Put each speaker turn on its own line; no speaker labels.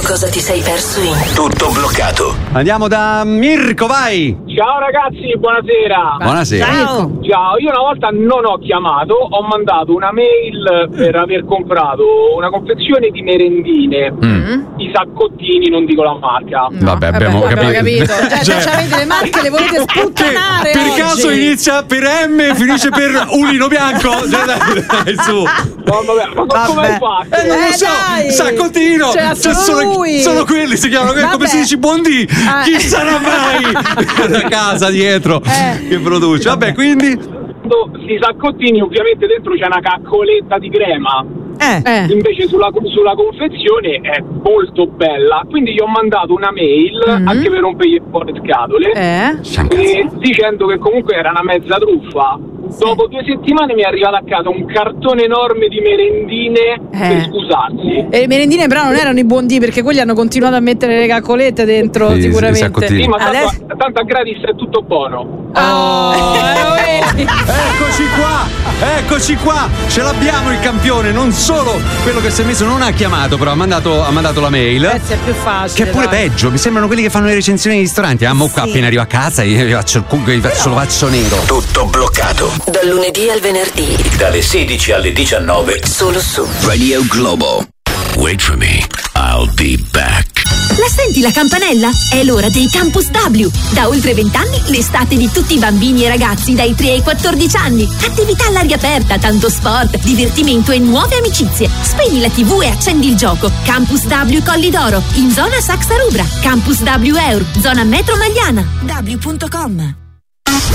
cosa ti sei perso in
Tutto bloccato.
Andiamo da Mirko, vai.
Ciao ragazzi, buonasera.
Buonasera.
Ciao.
Ciao, io una volta non ho chiamato, ho mandato una mail per aver comprato una confezione di merendine, i saccottini, non dico la marca.
Vabbè, abbiamo capito.
Cioè, avete le marche, le volete sputtanare
per
oggi.
caso inizia per M e finisce per Ulino Bianco? Dai, su.
No, vabbè, ma come hai fatto?
Non lo so,
dai.
Saccottino.
C'era solo lui.
Sono quelli, si chiamano, come
Vabbè.
si dice, Bondi. Chi sarà mai? La casa dietro che produce. Vabbè, quindi
Questi saccottini, ovviamente dentro c'è una caccoletta di crema. Invece sulla confezione è molto bella, quindi gli ho mandato una mail anche per rompergli un po' le scatole dicendo che comunque era una mezza truffa. Dopo 2 settimane mi è arrivato a casa un cartone enorme di merendine per scusarsi.
E le merendine però non erano i Bondi, perché quelli hanno continuato a mettere le caccolette dentro,
Sì,
sicuramente.
Sì, ma
Adesso...
tanto a gratis è tutto buono.
Eccoci qua, ce l'abbiamo il campione, non solo quello che si è messo, non ha chiamato, però ha mandato la mail.
È più facile.
Che è pure peggio, mi sembrano quelli che fanno le recensioni ai ristoranti. Qua appena arrivo a casa io faccio il culo, lo faccio nero.
Tutto bloccato.
Dal lunedì al venerdì,
Dalle 16 alle 19.
solo su
Radio Globo. Wait for me. I'll be back.
La senti la campanella? È l'ora dei Campus W. Da oltre 20 anni l'estate di tutti i bambini e ragazzi dai 3 ai 14 anni. Attività all'aria aperta, tanto sport, divertimento e nuove amicizie. Spegni la TV e accendi il gioco. Campus W Colli d'Oro, in zona Saxa Rubra. Campus W Eur, zona Metro Magliana. W.com